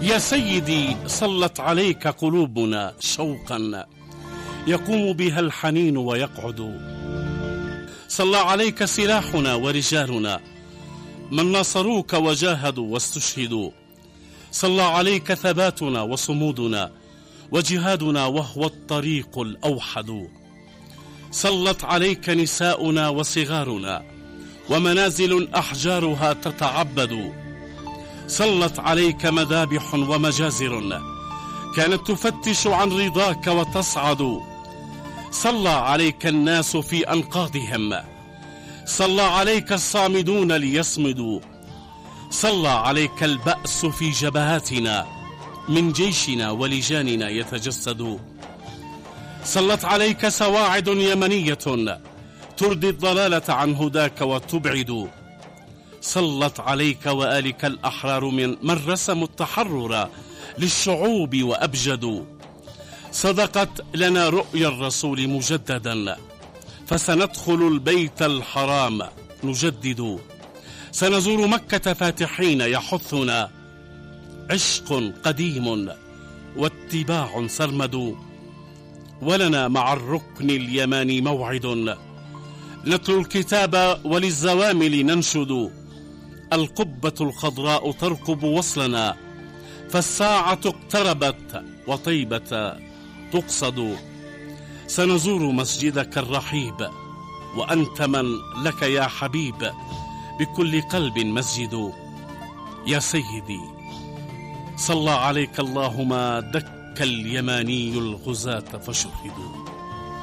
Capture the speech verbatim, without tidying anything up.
يا سيدي صلت عليك قلوبنا شوقا يقوم بها الحنين ويقعد، صلى عليك سلاحنا ورجالنا من ناصروك وجاهدوا واستشهدوا، صلى عليك ثباتنا وصمودنا وجهادنا وهو الطريق الأوحد، صلت عليك نساؤنا وصغارنا ومنازل أحجارها تتعبد، صلت عليك مذابح ومجازر كانت تفتش عن رضاك وتصعد، صلى عليك الناس في أنقاضهم، صلى عليك الصامدون ليصمدوا، صلى عليك البأس في جبهاتنا من جيشنا ولجاننا يتجسد، صلت عليك سواعد يمنية تردي الضلالة عن هداك وتبعد، صلت عليك وآلك الأحرار من من رسموا التحرر للشعوب وأبجدوا، صدقت لنا رؤيا الرسول مجددا فسندخل البيت الحرام نجدد، سنزور مكة فاتحين يحثنا عشق قديم واتباع سرمد، ولنا مع الركن اليماني موعد نتلو الكتاب وللزوامل ننشد، القبة الخضراء ترقب وصلنا فالساعة اقتربت وطيبة تقصد، سنزور مسجدك الرحيب وأنت من لك يا حبيب بكل قلب مسجد، يا سيدي صلى عليك الله ما دك اليماني الغزاة فشهدوا.